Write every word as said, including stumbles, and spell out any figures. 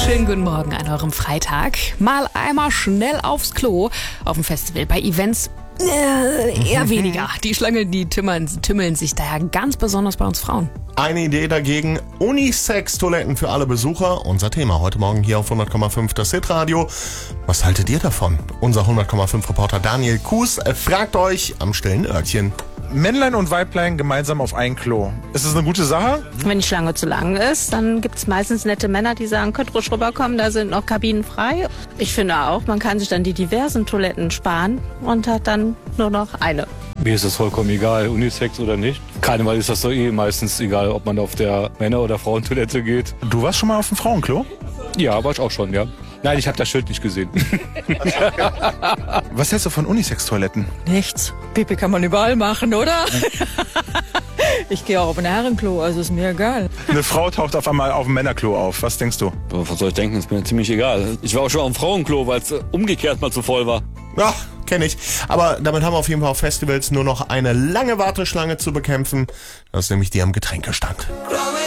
Schönen guten Morgen an eurem Freitag. Mal einmal schnell aufs Klo. Auf dem Festival, bei Events äh, eher weniger. Die Schlangen, die tümmeln, tümmeln sich daher ganz besonders bei uns Frauen. Eine Idee dagegen, Unisex-Toiletten für alle Besucher. Unser Thema heute Morgen hier auf hundert Komma fünf das Hit-Radio. Was haltet ihr davon? Unser hundert Komma fünf Reporter Daniel Kuhs fragt euch am stillen Örtchen. Männlein und Weiblein gemeinsam auf ein Klo. Ist das eine gute Sache? Wenn die Schlange zu lang ist, dann gibt es meistens nette Männer, die sagen, könnt ruhig rüberkommen, da sind noch Kabinen frei. Ich finde auch, man kann sich dann die diversen Toiletten sparen und hat dann nur noch eine. Mir ist das vollkommen egal, Unisex oder nicht. Karneval ist das doch eh meistens egal, ob man auf der Männer- oder Frauentoilette geht. Du warst schon mal auf dem Frauenklo? Ja, war ich auch schon, ja. Nein, ich habe das Schild nicht gesehen. Was hältst du von Unisex-Toiletten? Nichts. Pipi kann man überall machen, oder? Ich gehe auch auf ein Herrenklo, also ist mir egal. Eine Frau taucht auf einmal auf dem Männerklo auf. Was denkst du? Was soll ich denken? Ist mir ziemlich egal. Ich war auch schon auf dem Frauenklo, weil es umgekehrt mal zu voll war. Ja, kenne ich. Aber damit haben wir auf jeden Fall auf Festivals nur noch eine lange Warteschlange zu bekämpfen. Das ist nämlich die am Getränkestand.